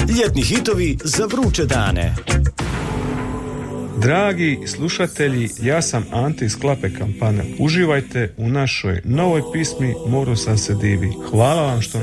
Ljetni hitovi za vruće dane. Dragi slušatelji, ja sam Ante iz Klape Kampana. Uživajte u našoj novoj pismi Moru sam se divi. Hvala vam što